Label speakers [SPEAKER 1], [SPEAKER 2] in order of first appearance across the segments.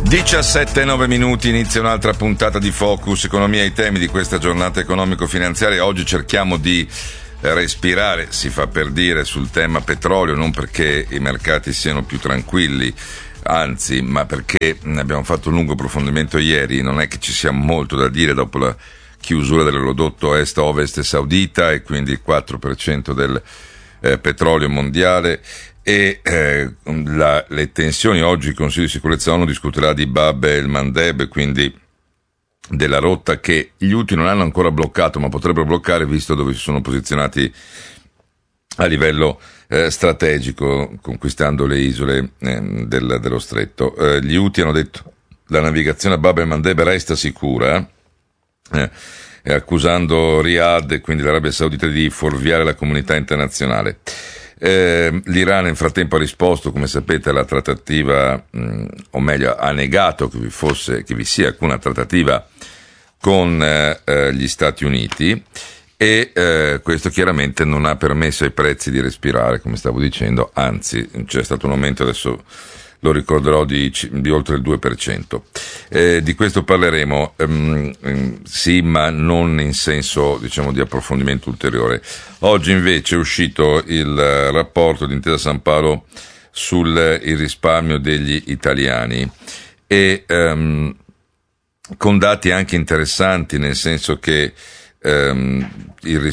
[SPEAKER 1] 17:09, inizia un'altra puntata di Focus Economia. I temi di questa giornata economico-finanziaria. Oggi cerchiamo di respirare, si fa per dire, sul tema petrolio, non perché i mercati siano più tranquilli, anzi, ma perché ne abbiamo fatto un lungo approfondimento ieri. Non è che ci sia molto da dire dopo la chiusura dell'olodotto est-ovest saudita e quindi il 4% del petrolio mondiale. E le tensioni. Oggi il Consiglio di sicurezza ONU discuterà di Bab el-Mandeb, quindi della rotta che gli Houthi non hanno ancora bloccato, ma potrebbero bloccare, visto dove si sono posizionati a livello strategico, conquistando le isole dello stretto. Gli Houthi hanno detto la navigazione a Bab el-Mandeb resta sicura, accusando Riyadh e quindi l'Arabia Saudita di fuorviare la comunità internazionale. L'Iran nel frattempo ha risposto, come sapete, alla trattativa, o meglio ha negato che vi sia alcuna trattativa con gli Stati Uniti, e questo chiaramente non ha permesso ai prezzi di respirare, come stavo dicendo, anzi c'è stato un aumento, adesso lo ricorderò, di oltre il 2%. Di questo parleremo, sì, ma non in senso, diciamo, di approfondimento ulteriore. Oggi invece è uscito il rapporto di Intesa Sanpaolo sul risparmio degli italiani, e con dati anche interessanti, nel senso che il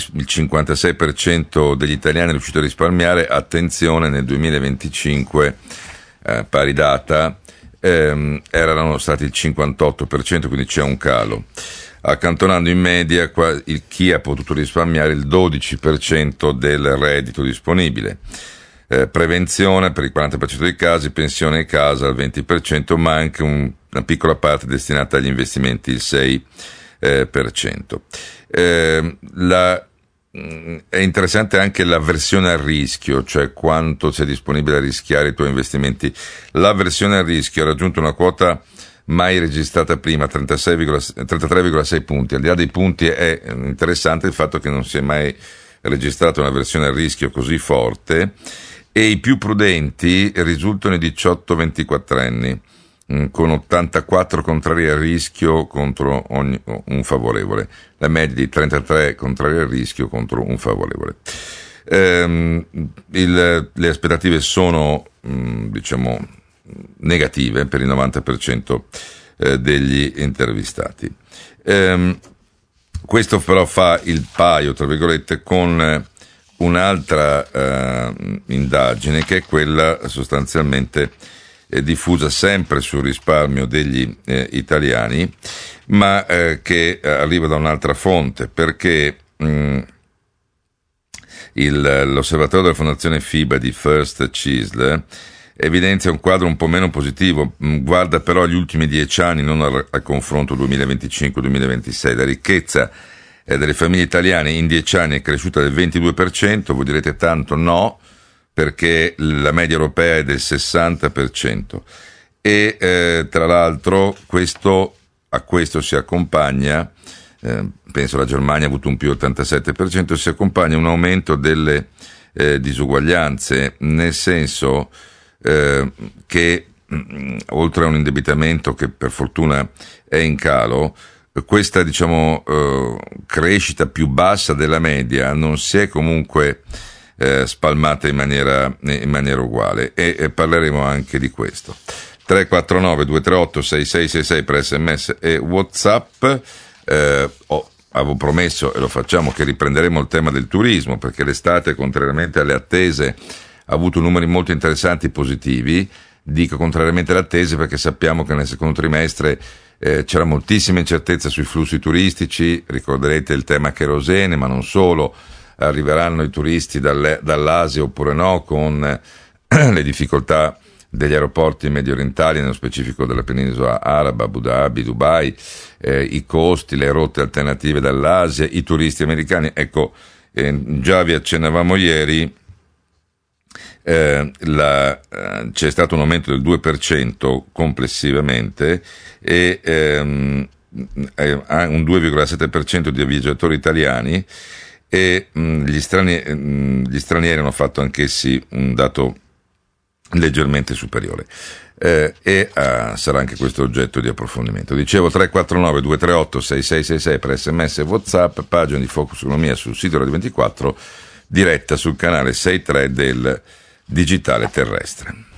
[SPEAKER 1] 56% degli italiani è riuscito a risparmiare. Attenzione, nel 2025 pari data erano stati il 58%, quindi c'è un calo, accantonando in media chi ha potuto risparmiare il 12% del reddito disponibile. Prevenzione per il 40% dei casi, pensione e casa al 20%, ma anche una piccola parte destinata agli investimenti, il 6%. È interessante anche l'avversione al rischio, cioè quanto sei disponibile a rischiare i tuoi investimenti. L'avversione al rischio ha raggiunto una quota mai registrata prima, 33,6 punti. Al di là dei punti è interessante il fatto che non si è mai registrata un'avversione al rischio così forte, e i più prudenti risultano i 18-24 anni, con 84 contrari al rischio contro un favorevole, la media di 33 contrari al rischio contro un favorevole. Le aspettative sono, diciamo, negative per il 90% degli intervistati. Questo però fa il paio, tra virgolette, con un'altra indagine, che è quella sostanzialmente diffusa sempre sul risparmio degli italiani, ma che arriva da un'altra fonte, perché l'osservatorio della fondazione FIBA di First Chisel evidenzia un quadro un po' meno positivo, guarda però agli ultimi 10 anni, non al confronto 2025-2026. La ricchezza delle famiglie italiane in 10 anni è cresciuta del 22%, voi direte tanto, no, perché la media europea è del 60%, e tra l'altro a questo si accompagna, penso la Germania ha avuto un più 87%, si accompagna un aumento delle disuguaglianze, nel senso che oltre a un indebitamento che per fortuna è in calo, questa, diciamo, crescita più bassa della media non si è comunque spalmata in maniera uguale, e parleremo anche di questo. 349 238 6666 per SMS e WhatsApp. Avevo promesso, e lo facciamo, che riprenderemo il tema del turismo, perché l'estate, contrariamente alle attese, ha avuto numeri molto interessanti, positivi. Dico contrariamente alle attese perché sappiamo che nel secondo trimestre c'era moltissima incertezza sui flussi turistici. Ricorderete il tema kerosene, ma non solo. Arriveranno i turisti dall'Asia oppure no, con le difficoltà degli aeroporti medio orientali, nello specifico della penisola araba, Abu Dhabi, Dubai, i costi, le rotte alternative dall'Asia, i turisti americani. Ecco, già vi accennavamo ieri, c'è stato un aumento del 2% complessivamente, e un 2,7% di viaggiatori italiani, e gli stranieri hanno fatto anch'essi un dato leggermente superiore. Sarà anche questo oggetto di approfondimento. Dicevo 349 238 6666 per SMS e WhatsApp, pagina di Focus Economia sul sito Radio 24, diretta sul canale 63 del Digitale Terrestre.